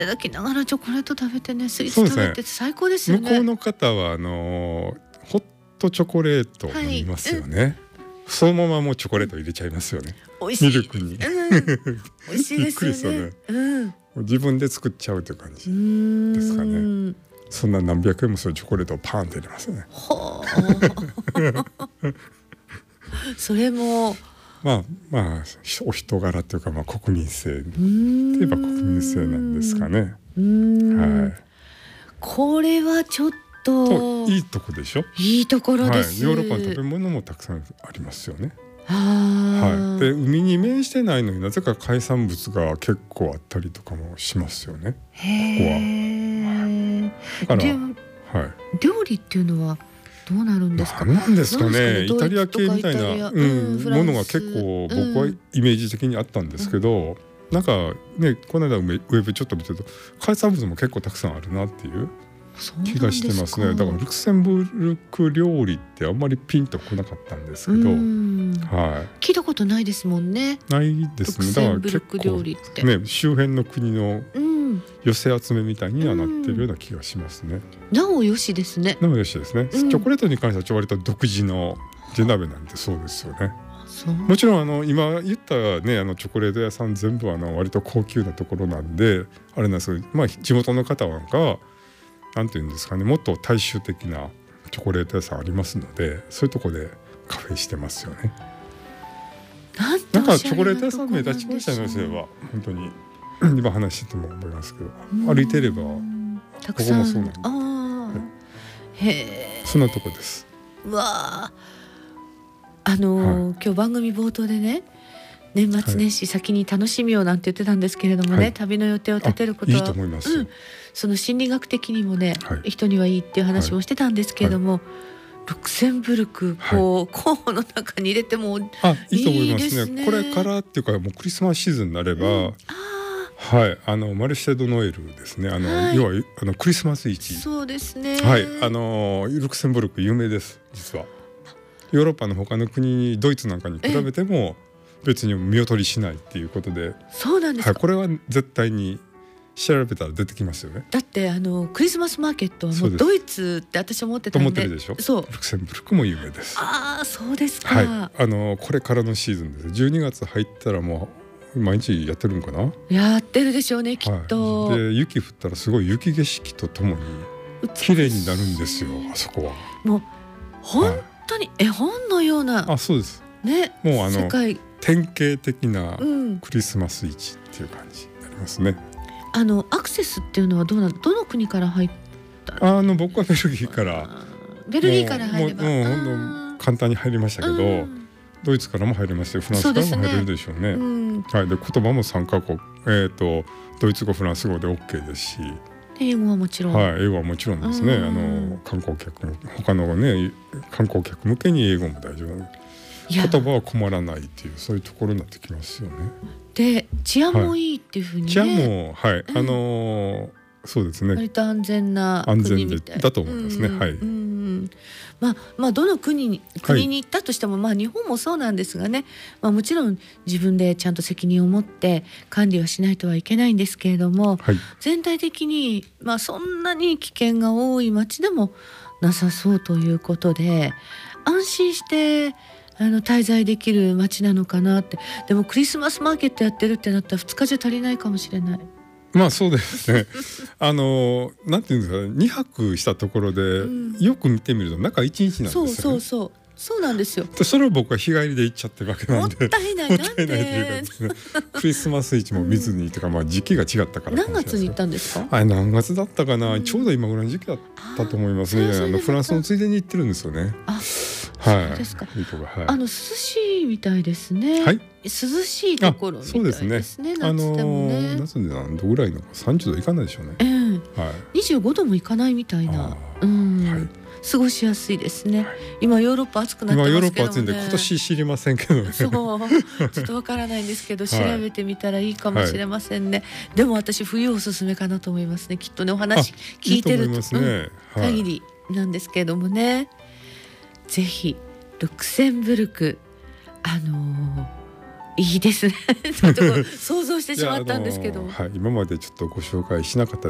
ただきながらチョコレート食べてね、スイーツ食べて最高ですよね。 向こうの方はホットチョコレート飲みますよね、そのままもうチョコレート入れちゃいますよね。 美味しい、 ミルクに、 美味しいですよね。 びっくりですよね、自分で作っちゃうという感じですかね。そんな何百円もするチョコレートをパーンって入れますね。 それもまあお人柄というか、国民性といえば国民性なんですかね。 これはちょっといいとこでしょ。 いいところです、 ヨーロッパの食べ物もたくさんありますよね。 で海に面してないのになぜか海産物が結構あったりとかもしますよね。ここは。だから料理っていうのはどうなるんですか。 なんですかね。イタリア系みたいなものが結構僕はイメージ的にあったんですけど、なんかね、この間ウェブちょっと見てると海産物も結構たくさんあるなっていう気がしてますね。だからルクセンブルク料理ってあんまりピンとこなかったんですけど、 聞いたことないですもんね。 ないですね。だから結構ね、周辺の国の寄せ集めみたいにはなってるような気がしますね。 なおよしですね。 なおよしですね。チョコレートに関しては割と独自のジェナベなんてそうですよね。もちろん今言ったね、チョコレート屋さん全部割と高級なところなんであれなんですけど、地元の方なんかなんていうんですかね、もっと大衆的なチョコレート屋さんありますので、そういうところでカフェしてますよね。なんかチョコレート屋さん目立ちましたね。そういえば本当に今話してても思いますけど、歩いていればここもそうなんで、そんなとこです。 わあ、今日番組冒頭でね、年末年始先に楽しみをなんて言ってたんですけれどもね、旅の予定を立てることはいいと思います。 その心理学的にもね、人にはいいっていう話もしてたんですけれども、ルクセンブルク候補の中に入れてもいいいいと思いますね。これからっていうかもうクリスマスシーズンになれば、マルシェ・ド・ノエルですね。要はクリスマス市。 そうですね。 ルクセンブルク有名です実は。ヨーロッパの他の国、ドイツなんかに比べても別に見劣りしないっていうことで、 そうなんですか。 これは絶対に調べたら出てきますよね。 だってクリスマスマーケットはもうドイツって私は思ってたんで。 思ってるでしょ。そう。ルクセンブルクも有名です。 そうですか。 これからのシーズンです。12月入ったらもう毎日やってるのかな。 やってるでしょうね、きっと。 で雪降ったらすごい雪景色とともに綺麗になるんですよ。あそこはもう本当に絵本のような。 そうですね。 もう世界典型的なクリスマス市っていう感じになりますね。 アクセスっていうのはどの国から入った僕はベルギーから入れば本当簡単に入りましたけど、ドイツからも入れまして、フランスからも入れるでしょうね。で言葉も3カ国、ドイツ語フランス語で OK ですし、 英語はもちろん、 英語はもちろんですね。観光客も他のね観光客向けに英語も大丈夫、言葉は困らないっていう、そういうところになってきますよね。 で治安もいいっていうふうにね。 治安もそうですね。 割と安全な国みたいだと思いますね。 どの国に行ったとしても、日本もそうなんですがね、もちろん自分でちゃんと責任を持って管理はしないとはいけないんですけれども、全体的にそんなに危険が多い街でもなさそうということで、安心して滞在できる街なのかなって。でもクリスマスマーケットやってるってなったら2日じゃ足りないかもしれない。 そうですね。なんていうんですか、2泊したところで、よく見てみると中1日なんですよね。 そうなんですよ。 それを僕は日帰りで行っちゃってるわけなんで、 もったいないなんてというかですね、クリスマス市も見ずにというか、時期が違ったからかもしれないです。 何月に行ったんですか。 何月だったかな、ちょうど今ぐらいの時期だったと思いますね。フランスのついでに行ってるんですよね。 そうですか。涼しいみたいですね。涼しいところみたいですね。夏でもね。 夏で何度ぐらいのか、30度いかないでしょうね。 25度もいかないみたいな。過ごしやすいですね。今ヨーロッパ暑くなってますけどね。今ヨーロッパ暑いんで今年知りませんけどね。ちょっとわからないんですけど、調べてみたらいいかもしれませんね。でも私冬おすすめかなと思いますね。きっとね、お話聞いてる限りなんですけれどもね。ぜひルクセンブルクいいですねちょっと想像してしまったんですけど、 はい、今までちょっとご紹介しなかった